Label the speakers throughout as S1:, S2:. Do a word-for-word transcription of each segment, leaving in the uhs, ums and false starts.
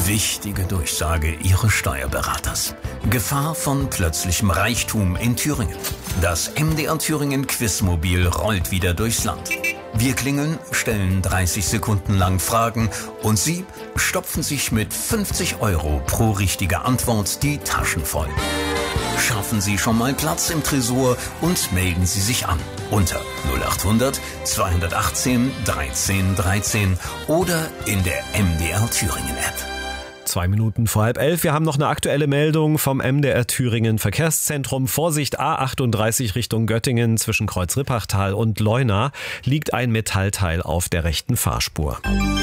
S1: Wichtige Durchsage Ihres Steuerberaters. Gefahr von plötzlichem Reichtum in Thüringen. Das M D R Thüringen Quizmobil rollt wieder durchs Land. Wir klingeln, stellen dreißig Sekunden lang Fragen und Sie stopfen sich mit fünfzig Euro pro richtige Antwort die Taschen voll. Schaffen Sie schon mal Platz im Tresor und melden Sie sich an unter null acht hundert zweihundertachtzehn dreizehn dreizehn oder in der M D R Thüringen App.
S2: Zwei Minuten vor halb elf. Wir haben noch eine aktuelle Meldung vom M D R Thüringen Verkehrszentrum. Vorsicht, A achtunddreißig Richtung Göttingen zwischen Kreuz-Rippachtal und Leuna liegt ein Metallteil auf der rechten Fahrspur.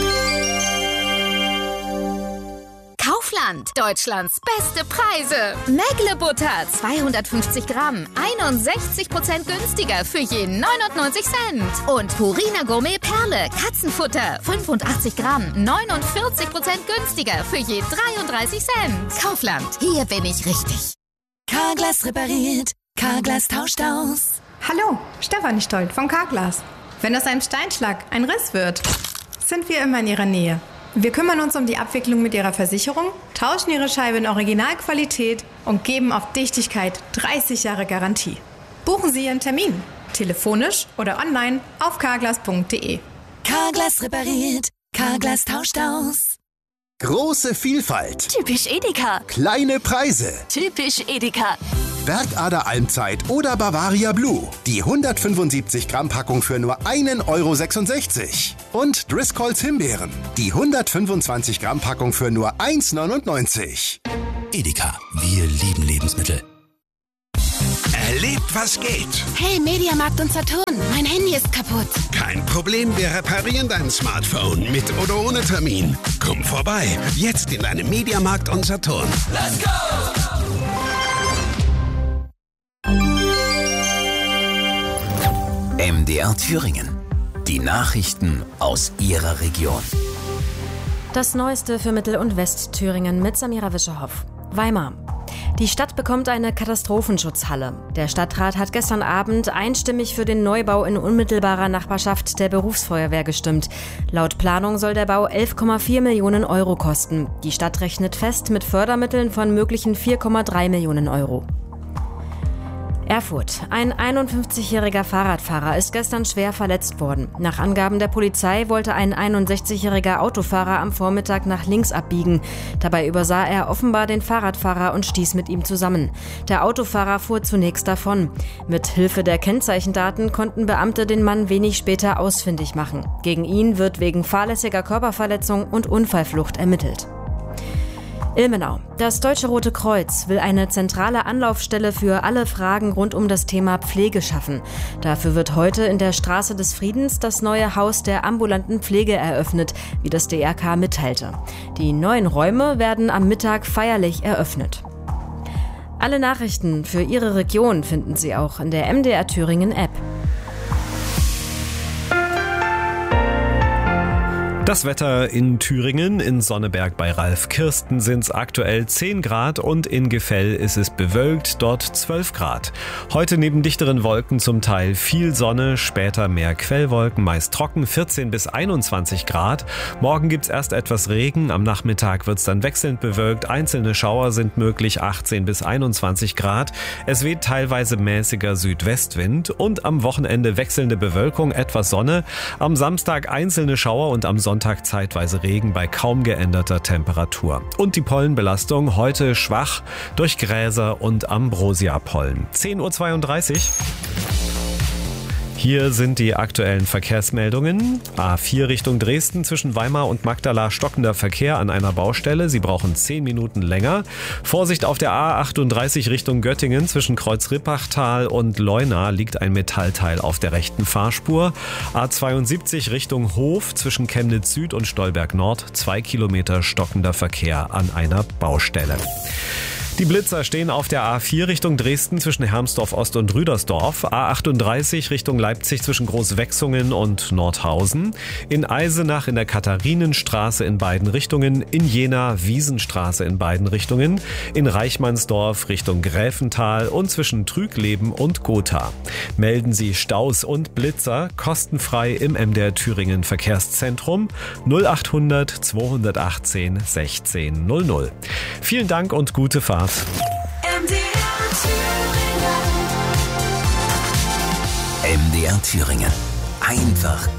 S3: Kaufland, Deutschlands beste Preise. Mägle-Butter, zweihundertfünfzig Gramm, einundsechzig Prozent günstiger für je neunundneunzig Cent. Und Purina Gourmet Perle, Katzenfutter, fünfundachtzig Gramm, neunundvierzig Prozent günstiger für je dreiunddreißig Cent. Kaufland, hier bin ich richtig.
S4: Carglass repariert, Carglass tauscht aus.
S5: Hallo, Stefanie Stolt vom Carglass. Wenn aus einem Steinschlag ein Riss wird, sind wir immer in Ihrer Nähe. Wir kümmern uns um die Abwicklung mit Ihrer Versicherung, tauschen Ihre Scheibe in Originalqualität und geben auf Dichtigkeit dreißig Jahre Garantie. Buchen Sie Ihren Termin, telefonisch oder online auf carglass punkt de.
S4: Carglass repariert, Carglass tauscht aus.
S6: Große Vielfalt.
S4: Typisch Edeka.
S6: Kleine Preise.
S4: Typisch Edeka.
S6: Bergader Almzeit oder Bavaria Blue. Die hundertfünfundsiebzig Gramm Packung für nur einen Euro sechsundsechzig. Und Driscolls Himbeeren. Die hundertfünfundzwanzig Gramm Packung für nur eins neunundneunzig.
S7: Edeka, wir lieben Lebensmittel.
S8: Erlebt, was geht.
S9: Hey, Mediamarkt und Saturn, mein Handy ist kaputt.
S8: Kein Problem, wir reparieren dein Smartphone mit oder ohne Termin. Komm vorbei, jetzt in deinem Mediamarkt und Saturn.
S10: Let's go!
S1: M D R Thüringen. Die Nachrichten aus Ihrer Region.
S11: Das Neueste für Mittel- und Westthüringen mit Samira Wischerhoff. Weimar. Die Stadt bekommt eine Katastrophenschutzhalle. Der Stadtrat hat gestern Abend einstimmig für den Neubau in unmittelbarer Nachbarschaft der Berufsfeuerwehr gestimmt. Laut Planung soll der Bau elf Komma vier Millionen Euro kosten. Die Stadt rechnet fest mit Fördermitteln von möglichen vier Komma drei Millionen Euro. Erfurt. Ein einundfünfzigjähriger Fahrradfahrer ist gestern schwer verletzt worden. Nach Angaben der Polizei wollte ein einundsechzigjähriger Autofahrer am Vormittag nach links abbiegen. Dabei übersah er offenbar den Fahrradfahrer und stieß mit ihm zusammen. Der Autofahrer fuhr zunächst davon. Mit Hilfe der Kennzeichendaten konnten Beamte den Mann wenig später ausfindig machen. Gegen ihn wird wegen fahrlässiger Körperverletzung und Unfallflucht ermittelt. Ilmenau. Das Deutsche Rote Kreuz will eine zentrale Anlaufstelle für alle Fragen rund um das Thema Pflege schaffen. Dafür wird heute in der Straße des Friedens das neue Haus der ambulanten Pflege eröffnet, wie das D R K mitteilte. Die neuen Räume werden am Mittag feierlich eröffnet. Alle Nachrichten für Ihre Region finden Sie auch in der M D R Thüringen App.
S2: Das Wetter in Thüringen, in Sonneberg bei Ralf Kirsten sind es aktuell zehn Grad und in Gefell ist es bewölkt, dort zwölf Grad. Heute neben dichteren Wolken zum Teil viel Sonne, später mehr Quellwolken, meist trocken, vierzehn bis einundzwanzig Grad. Morgen gibt's erst etwas Regen, am Nachmittag wird's dann wechselnd bewölkt, einzelne Schauer sind möglich, achtzehn bis einundzwanzig Grad. Es weht teilweise mäßiger Südwestwind und am Wochenende wechselnde Bewölkung, etwas Sonne. Am Samstag einzelne Schauer und am Sonntag Sonntag zeitweise Regen bei kaum geänderter Temperatur. Und die Pollenbelastung heute schwach durch Gräser und Ambrosia-Pollen. zehn Uhr zweiunddreißig. Hier sind die aktuellen Verkehrsmeldungen. A vier Richtung Dresden zwischen Weimar und Magdala stockender Verkehr an einer Baustelle. Sie brauchen zehn Minuten länger. Vorsicht auf der A achtunddreißig Richtung Göttingen zwischen Kreuz-Rippachtal und Leuna liegt ein Metallteil auf der rechten Fahrspur. A zweiundsiebzig Richtung Hof zwischen Chemnitz Süd und Stolberg Nord. Zwei Kilometer stockender Verkehr an einer Baustelle. Die Blitzer stehen auf der A vier Richtung Dresden zwischen Hermsdorf Ost und Rüdersdorf, A achtunddreißig Richtung Leipzig zwischen Großwechsungen und Nordhausen, in Eisenach in der Katharinenstraße in beiden Richtungen, in Jena Wiesenstraße in beiden Richtungen, in Reichmannsdorf Richtung Gräfental und zwischen Trügleben und Gotha. Melden Sie Staus und Blitzer kostenfrei im M D R Thüringen Verkehrszentrum null achthundert zweihundertachtzehn sechzehn null null. Vielen Dank und gute Fahrt.
S4: M D R Thüringen.
S1: M D R Thüringen. Einfach